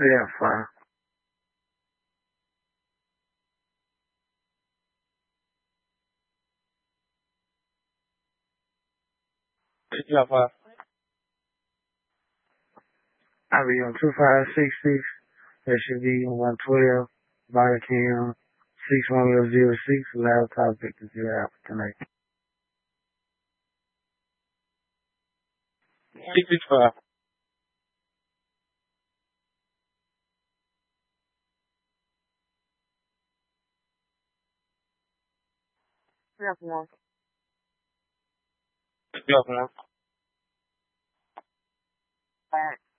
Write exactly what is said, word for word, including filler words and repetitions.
Yeah, fine. Yeah, fine. I'll be on two five six six. That should be one twelve. Body cam six one zero six. Laptop Victor zero Alpha Connect. Six six five. Yeah, one. Yeah, fine. All right.